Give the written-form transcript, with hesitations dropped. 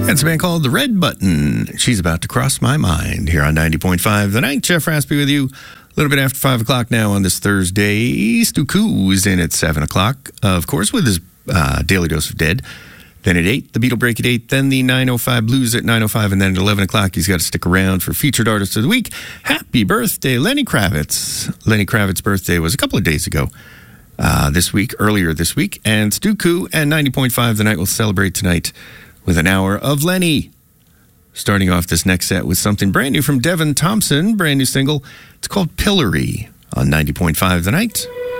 It's a band called The Red Button. She's about to cross my mind here on 90.5 The Night. Jeff Raspy with you. A little bit after 5 o'clock now on this Thursday. Stu Koo is in at 7 o'clock, of course, with his Daily Dose of Dead. Then at 8, the Beatle Break at 8. Then the 9:05 Blues at 9:05. And then at 11 o'clock, he's got to stick around for Featured Artist of the Week. Happy birthday, Lenny Kravitz. Lenny Kravitz's birthday was a couple of days ago. Earlier this week. And Stu Koo and 90.5 The Night will celebrate tonight with an hour of Lenny. Starting off this next set with something brand new from Devin Thompson, brand new single. It's called Pillory on 90.5 The Night.